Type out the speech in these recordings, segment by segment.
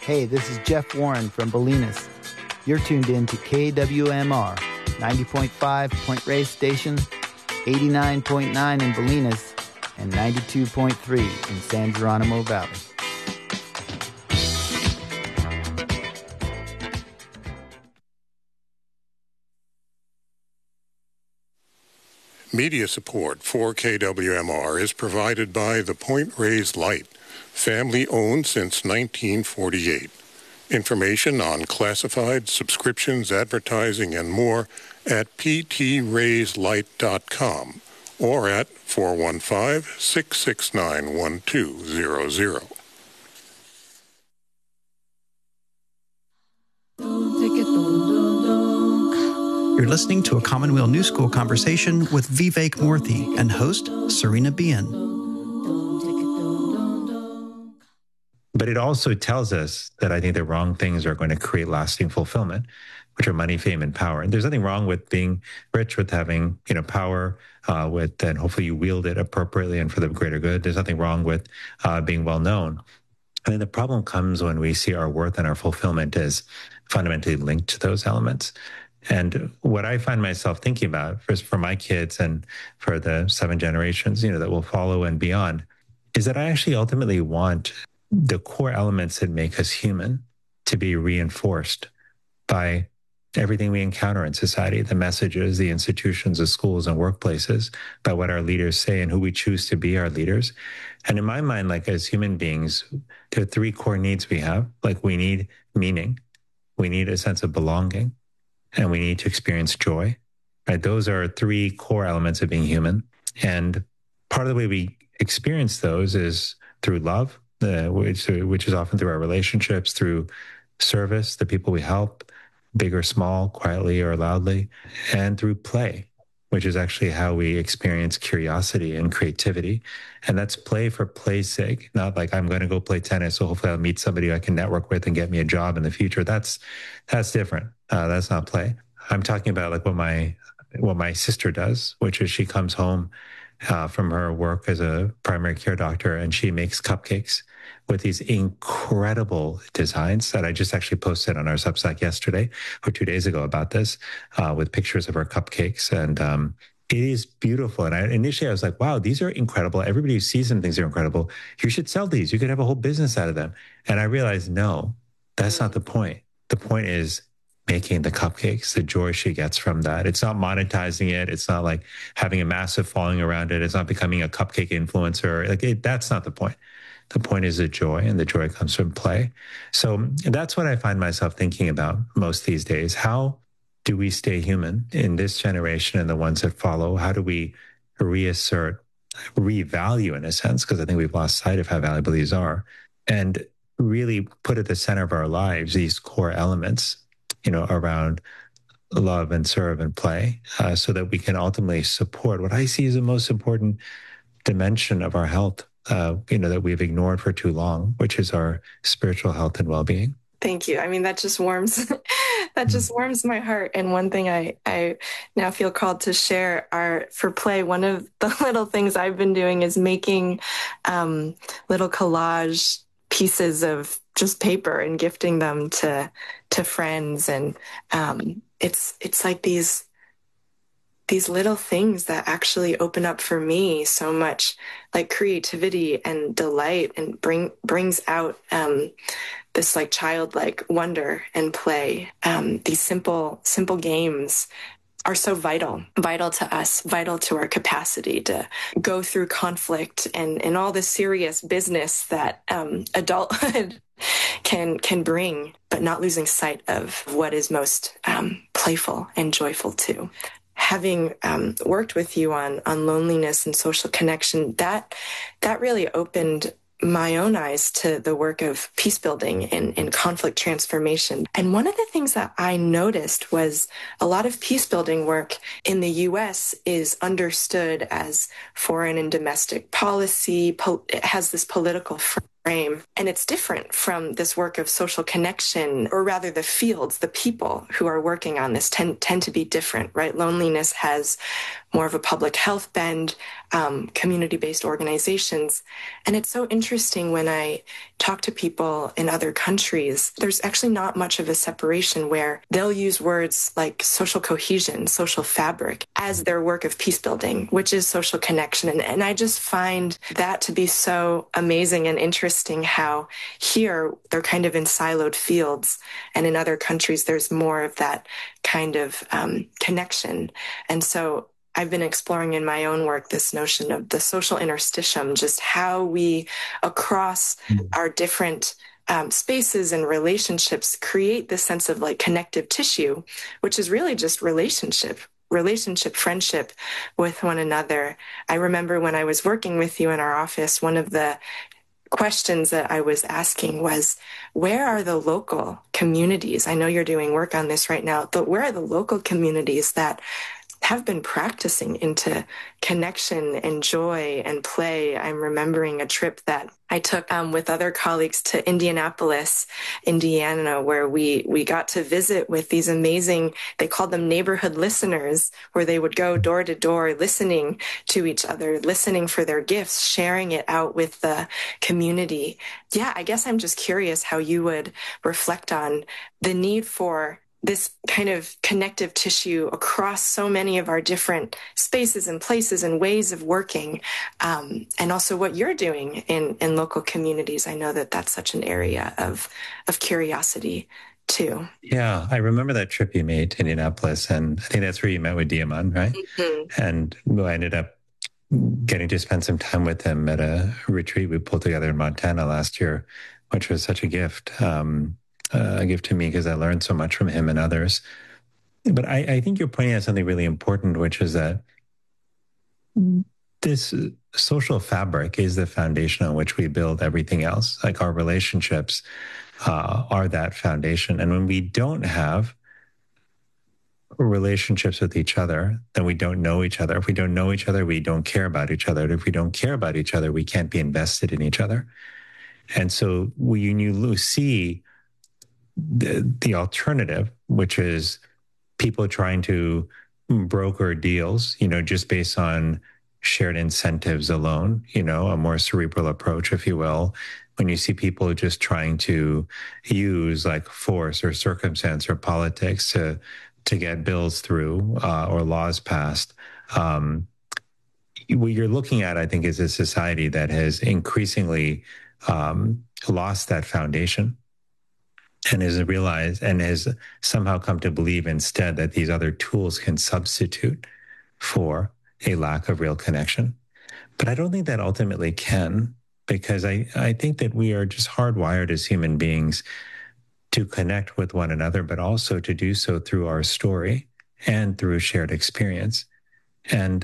Hey, this is Jeff Warren from Bolinas. You're tuned in to KWMR, 90.5 Point Reyes Station, 89.9 in Bolinas, and 92.3 in San Geronimo Valley. Media support for KWMR is provided by the Point Reyes Light, family-owned since 1948. Information on classified, subscriptions, advertising, and more at ptrayslight.com or at 415-669-1200. You're listening to a Commonweal New School conversation with Vivek Murthy and host Serena Bien. But it also tells us that I think the wrong things are going to create lasting fulfillment, which are money, fame, and power. And there's nothing wrong with being rich, with having, power, and hopefully you wield it appropriately and for the greater good. There's nothing wrong with being well known. I think the problem comes when we see our worth and our fulfillment as fundamentally linked to those elements. And what I find myself thinking about for my kids and for the 7 generations, that will follow and beyond, is that I actually ultimately want the core elements that make us human to be reinforced by everything we encounter in society, the messages, the institutions, the schools and workplaces, by what our leaders say and who we choose to be our leaders. And in my mind, as human beings, there are 3 core needs we have. We need meaning, we need a sense of belonging, and we need to experience joy. Right? Those are 3 core elements of being human. And part of the way we experience those is through love, which is often through our relationships, through service, the people we help, big or small, quietly or loudly, and through play, which is actually how we experience curiosity and creativity. And that's play for play's sake, not like I'm going to go play tennis, so hopefully I'll meet somebody I can network with and get me a job in the future. That's different. That's not play. I'm talking about what my sister does, which is she comes home from her work as a primary care doctor, and she makes cupcakes with these incredible designs that I just actually posted on our Substack yesterday or 2 days ago about this, with pictures of her cupcakes. And it is beautiful. And initially I was like, wow, these are incredible. Everybody who sees them thinks they're incredible. You should sell these. You could have a whole business out of them. And I realized, no, that's not the point. The point is making the cupcakes, the joy she gets from that. It's not monetizing it. It's not like having a massive following around it. It's not becoming a cupcake influencer. That's not the point. The point is the joy, and the joy comes from play. So that's what I find myself thinking about most these days. How do we stay human in this generation and the ones that follow? How do we reassert, revalue in a sense, because I think we've lost sight of how valuable these are, and really put at the center of our lives these core elements, around love and serve and play, so that we can ultimately support what I see as the most important dimension of our health, that we've ignored for too long, which is our spiritual health and well-being. Thank you. I mean, that just warms my heart. And one thing I now feel called to share for play, one of the little things I've been doing is making little collage pieces of just paper and gifting them to friends. And it's like these little things that actually open up for me so much, like creativity and delight, and brings out this childlike wonder and play. These simple games are so vital to us, vital to our capacity to go through conflict and all the serious business that adulthood can bring, but not losing sight of what is most playful and joyful too. Having worked with you on loneliness and social connection, that really opened my own eyes to the work of peace building and conflict transformation. And one of the things that I noticed was a lot of peace building work in the U.S. is understood as foreign and domestic policy. It has this political frame, and it's different from this work of social connection, or rather the fields, the people who are working on this tend to be different, right? Loneliness has more of a public health bend, community-based organizations. And it's so interesting when I talk to people in other countries, there's actually not much of a separation where they'll use words like social cohesion, social fabric as their work of peace building, which is social connection. And I just find that to be so amazing and interesting how here they're kind of in siloed fields, and in other countries there's more of that kind of connection. And so I've been exploring in my own work this notion of the social interstitium, just how we, across our different spaces and relationships, create this sense of like connective tissue, which is really just relationship, friendship with one another. I remember when I was working with you in our office, one of the questions that I was asking was, where are the local communities? I know you're doing work on this right now, but where are the local communities that have been practicing into connection and joy and play? I'm remembering a trip that I took with other colleagues to Indianapolis, Indiana, where we got to visit with these amazing, they called them neighborhood listeners, where they would go door to door, listening to each other, listening for their gifts, sharing it out with the community. Yeah, I guess I'm just curious how you would reflect on the need for this kind of connective tissue across so many of our different spaces and places and ways of working, and also what you're doing in local communities. I know that that's such an area of curiosity too. Yeah, I remember that trip you made to Indianapolis, and I think that's where you met with Diamond, right? Mm-hmm. And I ended up getting to spend some time with him at a retreat we pulled together in Montana last year, which was such a gift. A gift to me because I learned so much from him and others. But I think you're pointing out something really important, which is that this social fabric is the foundation on which we build everything else. Like our relationships are that foundation. And when we don't have relationships with each other, then we don't know each other. If we don't know each other, we don't care about each other. If we don't care about each other, we can't be invested in each other. And so when you see the alternative, which is people trying to broker deals, just based on shared incentives alone, a more cerebral approach, if you will. When you see people just trying to use like force or circumstance or politics to get bills through or laws passed, what you're looking at, I think, is a society that has increasingly lost that foundation. And has realized and has somehow come to believe instead that these other tools can substitute for a lack of real connection. But I don't think that ultimately can, because I think that we are just hardwired as human beings to connect with one another, but also to do so through our story and through shared experience. And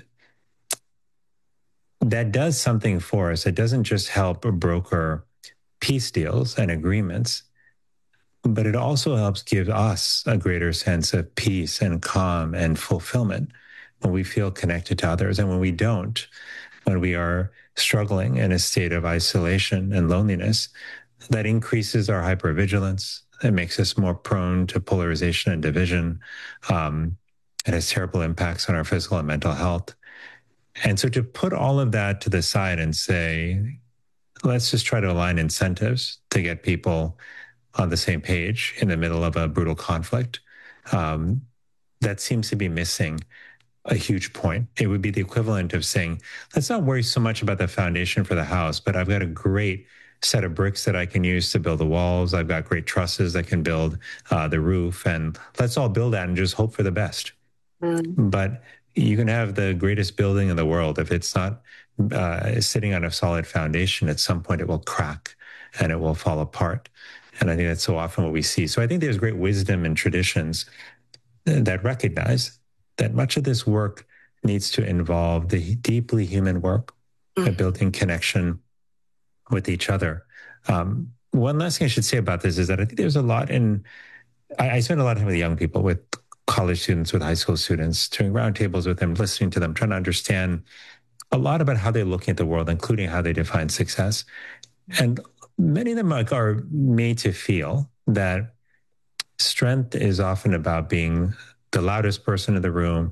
that does something for us. It doesn't just help broker peace deals and agreements, but it also helps give us a greater sense of peace and calm and fulfillment when we feel connected to others. And when we don't, when we are struggling in a state of isolation and loneliness, that increases our hypervigilance. It makes us more prone to polarization and division. It has terrible impacts on our physical and mental health. And so to put all of that to the side and say, let's just try to align incentives to get people on the same page in the middle of a brutal conflict, that seems to be missing a huge point. It would be the equivalent of saying, let's not worry so much about the foundation for the house, but I've got a great set of bricks that I can use to build the walls. I've got great trusses that can build the roof, and let's all build that and just hope for the best. But you can have the greatest building in the world. If it's not sitting on a solid foundation, at some point it will crack and it will fall apart. And I think that's so often what we see. So I think there's great wisdom in traditions that recognize that much of this work needs to involve the deeply human work of building connection with each other. One last thing I should say about this is that I think there's a lot I spend a lot of time with young people, with college students, with high school students, doing roundtables with them, listening to them, trying to understand a lot about how they're looking at the world, including how they define success. And many of them are made to feel that strength is often about being the loudest person in the room,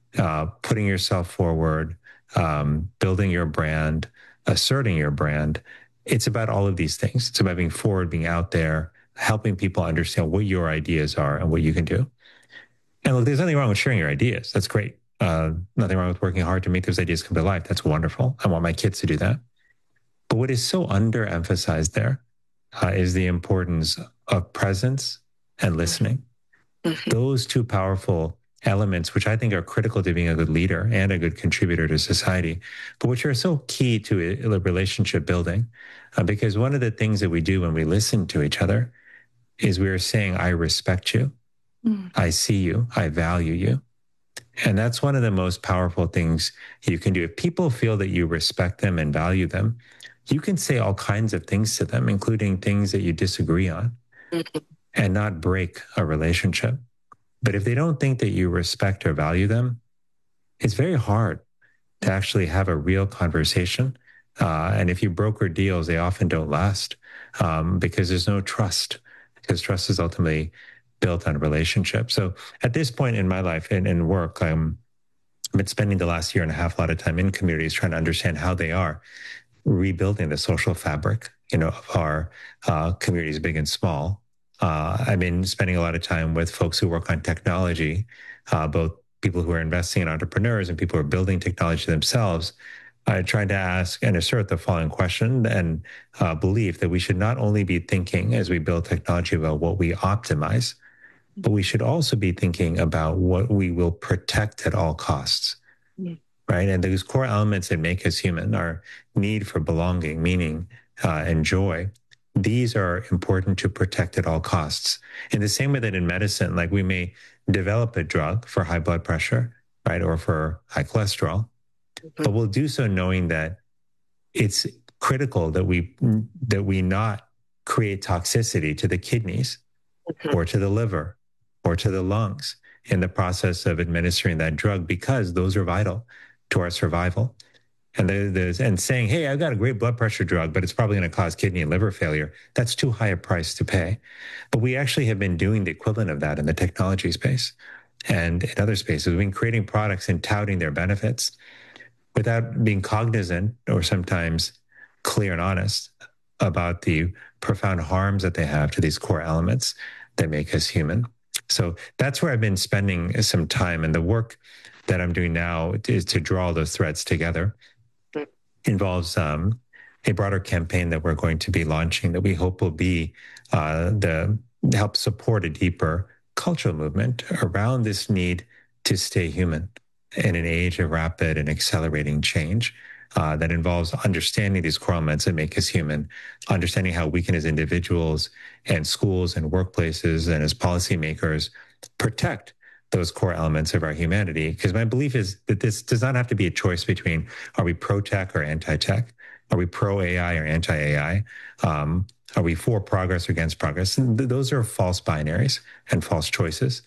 putting yourself forward, building your brand, asserting your brand. It's about all of these things. It's about being forward, being out there, helping people understand what your ideas are and what you can do. And look, there's nothing wrong with sharing your ideas. That's great. Nothing wrong with working hard to make those ideas come to life. That's wonderful. I want my kids to do that. But what is so underemphasized there is the importance of presence and listening. Mm-hmm. Those two powerful elements, which I think are critical to being a good leader and a good contributor to society, but which are so key to a relationship building. Because one of the things that we do when we listen to each other is we are saying, I respect you, I see you, I value you. And that's one of the most powerful things you can do. If people feel that you respect them and value them, you can say all kinds of things to them, including things that you disagree on, and not break a relationship. But if they don't think that you respect or value them, it's very hard to actually have a real conversation. And if you broker deals, they often don't last because there's no trust, because trust is ultimately built on relationships. So at this point in my life and in work, I've been spending the last year and a half a lot of time in communities trying to understand how they are rebuilding the social fabric, of our communities, big and small. I've been spending a lot of time with folks who work on technology, both people who are investing in entrepreneurs and people who are building technology themselves. I tried to ask and assert the following question and belief that we should not only be thinking as we build technology about what we optimize, but we should also be thinking about what we will protect at all costs, right? And those core elements that make us human, our need for belonging, meaning, and joy, these are important to protect at all costs. In the same way that in medicine, like we may develop a drug for high blood pressure, right, or for high cholesterol, but we'll do so knowing that it's critical that we not create toxicity to the kidneys or to the liver or to the lungs in the process of administering that drug, because those are vital to our survival. And saying, hey, I've got a great blood pressure drug, but it's probably going to cause kidney and liver failure, that's too high a price to pay. But we actually have been doing the equivalent of that in the technology space and in other spaces. We've been creating products and touting their benefits without being cognizant or sometimes clear and honest about the profound harms that they have to these core elements that make us human. So that's where I've been spending some time. And the work that I'm doing now is to draw those threads together. Involves a broader campaign that we're going to be launching that we hope will be help support a deeper cultural movement around this need to stay human in an age of rapid and accelerating change that involves understanding these core elements that make us human, understanding how we can, as individuals and schools and workplaces and as policymakers, protect those core elements of our humanity. Because my belief is that this does not have to be a choice between, are we pro-tech or anti-tech? Are we pro-AI or anti-AI? Are we for progress or against progress? And those are false binaries and false choices.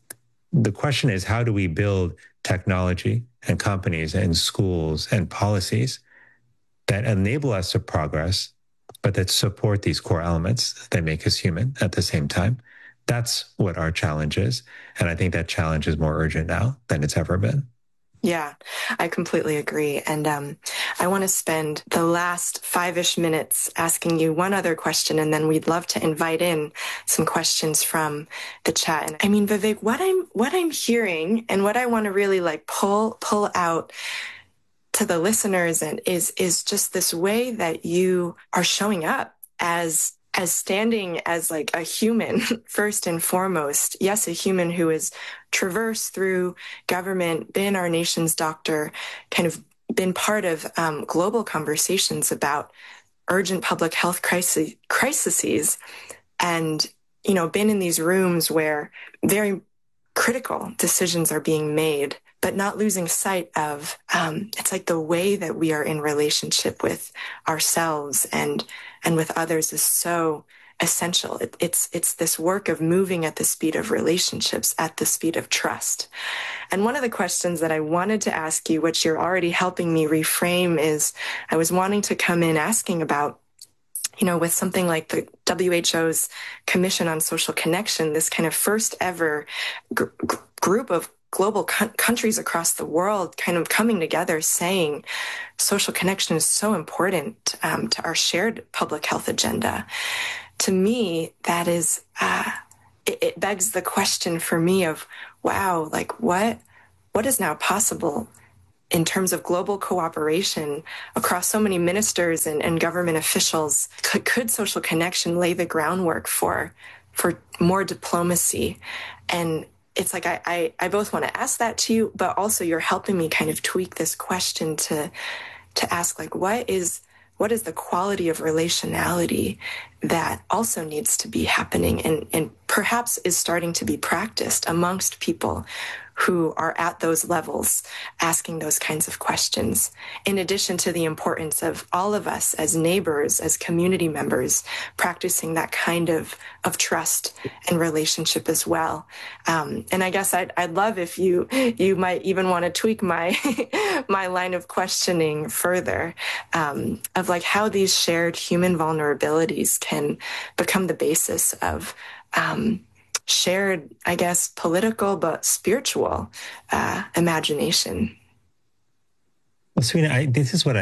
The question is, how do we build technology and companies and schools and policies that enable us to progress, but that support these core elements that make us human at the same time? That's what our challenge is. And I think that challenge is more urgent now than it's ever been. Yeah, I completely agree. And I want to spend the last 5-ish minutes asking you one other question, and then we'd love to invite in some questions from the chat. And I mean, Vivek, what I'm hearing and what I want to really pull out to the listeners and is just this way that you are showing up as standing as a human first and foremost. Yes, a human who has traversed through government, been our nation's doctor, kind of been part of global conversations about urgent public health crises, and been in these rooms where very critical decisions are being made, but not losing sight of it's the way that we are in relationship with ourselves and with others is so essential. It's this work of moving at the speed of relationships, at the speed of trust. And one of the questions that I wanted to ask you, which you're already helping me reframe, is I was wanting to come in asking about, with something like the WHO's Commission on Social Connection, this kind of first ever group of global countries across the world kind of coming together saying social connection is so important to our shared public health agenda. To me, that is, it begs the question for me of, wow, like what is now possible in terms of global cooperation across so many ministers and government officials? Could social connection lay the groundwork for more diplomacy? And it's like I both want to ask that to you, but also you're helping me kind of tweak this question to ask, like, what is the quality of relationality that also needs to be happening and perhaps is starting to be practiced amongst people who are at those levels asking those kinds of questions, in addition to the importance of all of us as neighbors, as community members, practicing that kind of trust and relationship as well. And I guess I'd love if you might even want to tweak my my line of questioning further, of like how these shared human vulnerabilities can become the basis of shared, I guess, political but spiritual imagination. Well, Serena, this is what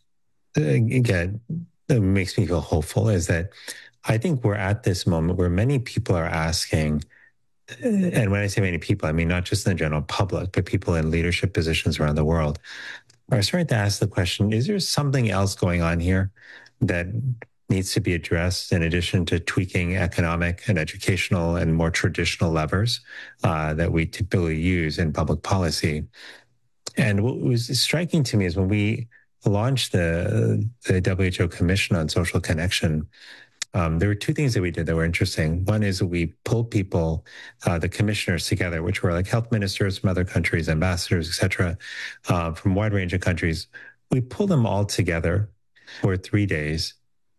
again, that makes me feel hopeful, is that I think we're at this moment where many people are asking, and when I say many people, I mean not just in the general public, but people in leadership positions around the world, are starting to ask the question, is there something else going on here that needs to be addressed in addition to tweaking economic and educational and more traditional levers that we typically use in public policy? And what was striking to me is when we launched the WHO Commission on Social Connection, there were two things that we did that were interesting. One is we pulled people, the commissioners together, which were like health ministers from other countries, ambassadors, et cetera, from a wide range of countries. We pulled them all together for 3 days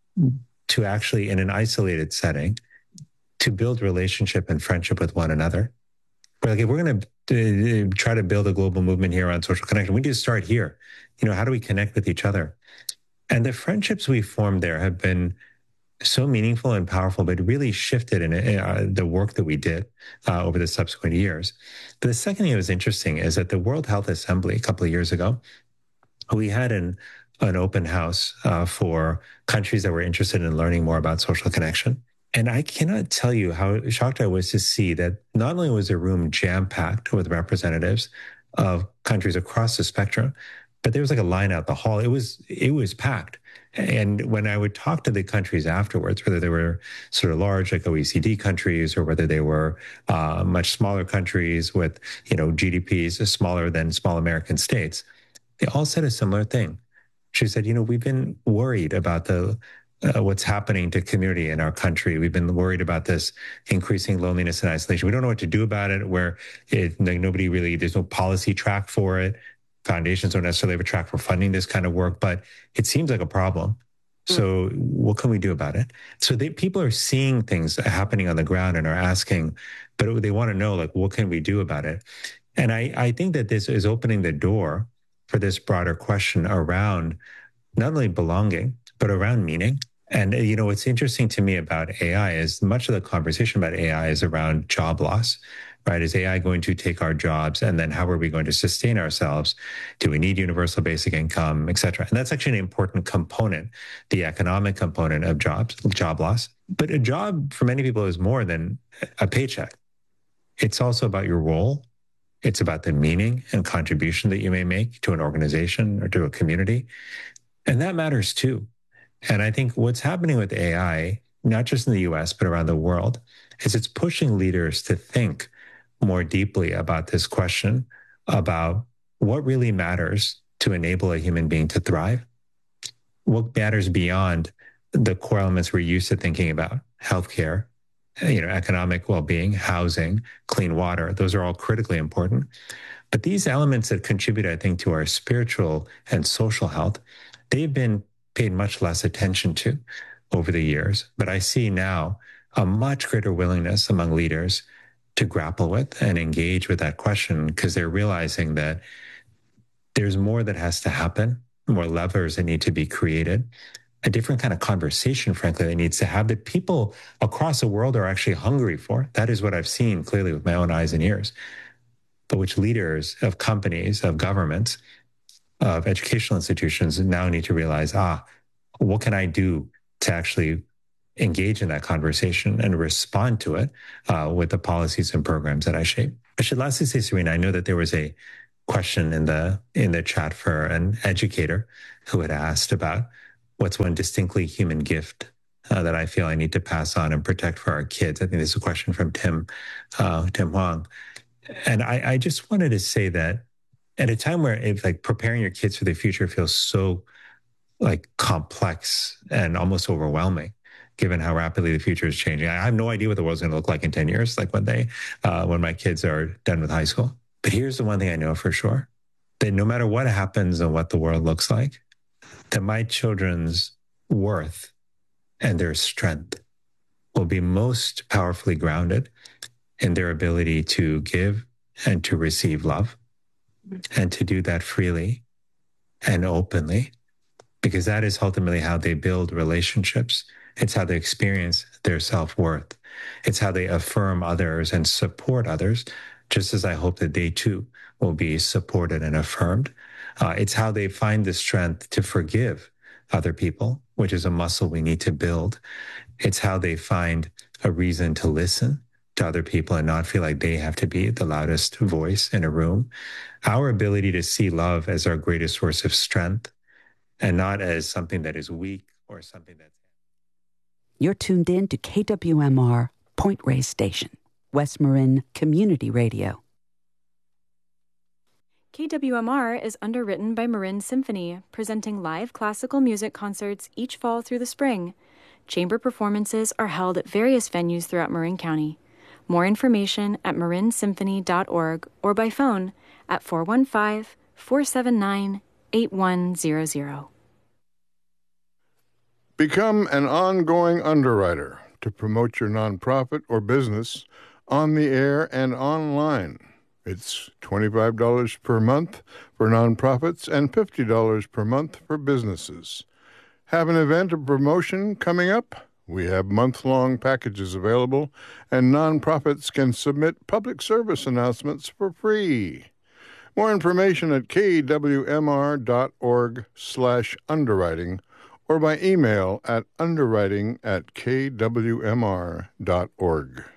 to actually, in an isolated setting, to build relationship and friendship with one another. We're like, if we're going to try to build a global movement here on social connection, we need to start here. How do we connect with each other? And the friendships we formed there have been so meaningful and powerful, but really shifted in the work that we did over the subsequent years. But the second thing that was interesting is that the World Health Assembly a couple of years ago, we had an open house for countries that were interested in learning more about social connection. And I cannot tell you how shocked I was to see that not only was the room jam-packed with representatives of countries across the spectrum, but there was like a line out the hall. It was packed. And when I would talk to the countries afterwards, whether they were sort of large like OECD countries or whether they were much smaller countries with GDPs smaller than small American states, they all said a similar thing. She said, we've been worried about what's happening to community in our country. We've been worried about this increasing loneliness and isolation. We don't know what to do about it, where there's no policy track for it. Foundations don't necessarily have a track for funding this kind of work, but it seems like a problem. So what can we do about it? So people are seeing things happening on the ground and are asking, but they want to know, like, what can we do about it? And I think that this is opening the door for this broader question around not only belonging, but around meaning. And, what's interesting to me about AI is much of the conversation about AI is around job loss, right? Is AI going to take our jobs? And then how are we going to sustain ourselves? Do we need universal basic income, et cetera? And that's actually an important component, the economic component of job loss. But a job for many people is more than a paycheck. It's also about your role. It's about the meaning and contribution that you may make to an organization or to a community. And that matters too. And I think what's happening with AI, not just in the US, but around the world, is it's pushing leaders to think more deeply about this question about what really matters to enable a human being to thrive, what matters beyond the core elements we're used to thinking about: healthcare, economic well-being, housing, clean water. Those are all critically important. But these elements that contribute, I think, to our spiritual and social health, they've been paid much less attention to over the years. But I see now a much greater willingness among leaders to grapple with and engage with that question, because they're realizing that there's more that has to happen, more levers that need to be created, a different kind of conversation, frankly, that needs to have, that people across the world are actually hungry for. That is what I've seen clearly with my own eyes and ears. but which leaders of companies, of governments, of educational institutions now need to realize, what can I do to actually engage in that conversation and respond to it with the policies and programs that I shape. I should lastly say, Serena, I know that there was a question in the chat for an educator who had asked about what's one distinctly human gift that I feel I need to pass on and protect for our kids. I think this is a question from Tim Huang. And I just wanted to say that at a time where preparing your kids for the future feels so complex and almost overwhelming, given how rapidly the future is changing. I have no idea what the world's going to look like in 10 years, when my kids are done with high school. But here's the one thing I know for sure, that no matter what happens and what the world looks like, that my children's worth and their strength will be most powerfully grounded in their ability to give and to receive love, and to do that freely and openly, because that is ultimately how they build relationships. It's how they experience their self-worth. It's how they affirm others and support others, just as I hope that they too will be supported and affirmed. It's how they find the strength to forgive other people, which is a muscle we need to build. It's how they find a reason to listen to other people and not feel like they have to be the loudest voice in a room. Our ability to see love as our greatest source of strength and not as something that is weak or something that's... You're tuned in to KWMR, Point Reyes Station, West Marin Community Radio. KWMR is underwritten by Marin Symphony, presenting live classical music concerts each fall through the spring. Chamber performances are held at various venues throughout Marin County. More information at marinsymphony.org or by phone at 415-479-8100. Become an ongoing underwriter to promote your nonprofit or business on the air and online. It's $25 per month for nonprofits and $50 per month for businesses. Have an event or promotion coming up? We have month-long packages available, and nonprofits can submit public service announcements for free. More information at kwmr.org/underwriting or by email at underwriting@kwmr.org.